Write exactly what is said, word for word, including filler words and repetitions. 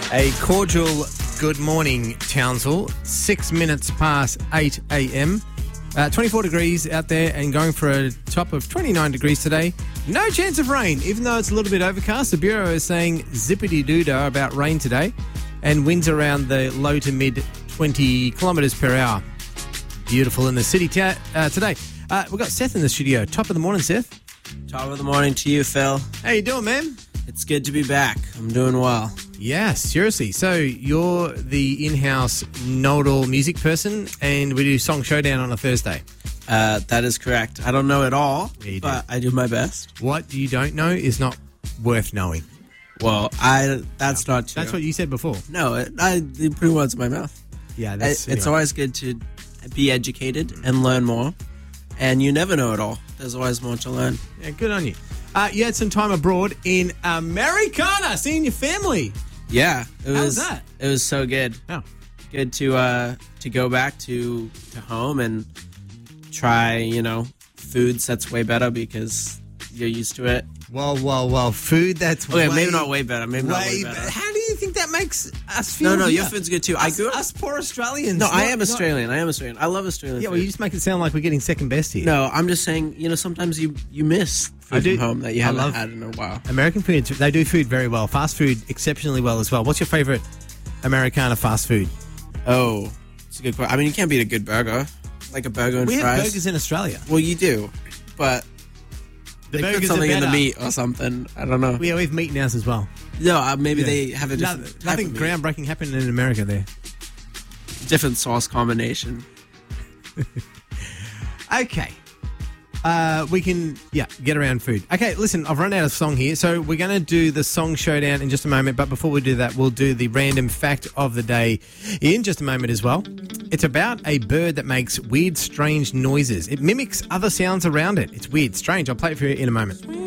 A cordial good morning, Townsville. Six minutes past eight a.m. Uh, twenty-four degrees out there and going for a top of twenty-nine degrees today. No chance of rain, even though it's a little bit overcast. The Bureau is saying zippity-doo-dah about rain today and winds around the low to mid twenty kilometres per hour. Beautiful in the city ta- uh, today. Uh, we've got Seth in the studio. Top of the morning, Seth. Top of the morning to you, Phil. How you doing, man? It's good to be back. I'm doing well. Yeah, seriously. So you're the in-house Nodal music person, and we do Song Showdown on a Thursday. Uh, that is correct. I don't know it all, Yeah, you do. but I do my best. What you don't know is not worth knowing. Well, I that's not true. That's what you said before. No, it, I you put words in my mouth. Yeah, It- that's it's anyway. always good to be educated and learn more. And you never know it all. There's always more to learn. Yeah, good on you. Uh, you had some time abroad in Americana, seeing your family. Yeah, it How was. was that? It was so good. Oh, Good to uh, to go back to to home and try, you know, foods that's way better because you're used to it. well, well, well. Food that's Okay, way, maybe not way better. Maybe not way way better. be- How do you think that makes us feel? No, no, here? your food's good too. I Us, grew up. us poor Australians. No, I not- am not- Australian. I am Australian. I love Australian Yeah, food. well, you just make it sound like we're getting second best here. No, I'm just saying, you know, sometimes you, you miss food I do. from home that you I haven't love- had in a while. American food, they do food very well. Fast food exceptionally well as well. What's your favourite Americana fast food? Oh, it's a good question. I mean, you can't beat a good burger. Like a burger and We fries. have burgers in Australia. Well, you do. But The they put burgers are something in the better. meat or something. I don't know. Yeah, we have meat in ours as well. No, uh, maybe Yeah. they have a No- different, type nothing of meat. groundbreaking happened in America there. different sauce combination. Okay. Uh, we can, yeah, get around food. Okay, listen, I've run out of song here, so we're going to do the Song Showdown in just a moment, but before we do that, we'll do the random fact of the day in just a moment as well. It's about a bird that makes weird, strange noises. It mimics other sounds around it. It's weird, strange. I'll play it for you in a moment.